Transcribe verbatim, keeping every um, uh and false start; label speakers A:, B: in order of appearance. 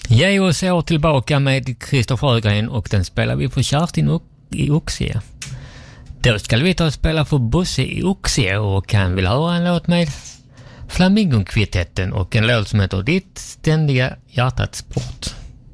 A: Jag är så tillbaka med Christopher Sjögren och den spelar vi för Kerstin i Oxie. Då ska vi ta och spela för Bosse i Oxie och kan vill höra en låt med Flamingo-kvintetten och en låt som heter Ditt ständiga hjärtats sport.